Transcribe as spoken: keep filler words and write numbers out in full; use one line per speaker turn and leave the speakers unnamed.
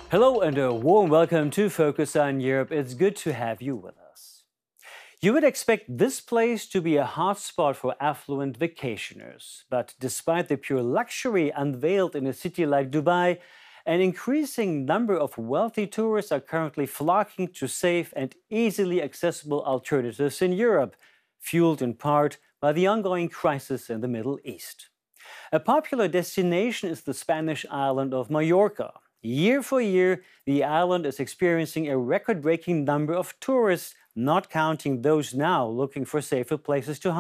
Hello and a warm welcome to Focus on Europe. It's good to have you with us. You would expect this place to be a hotspot for affluent vacationers, but despite the pure luxury unveiled in a city like Dubai, an increasing number of wealthy tourists are currently flocking to safe and easily accessible alternatives in Europe, fueled in part by the ongoing crisis in the Middle East. A popular destination is the Spanish island of Mallorca. Year for year, the island is experiencing a record breaking number of tourists, not counting those now looking for safer places to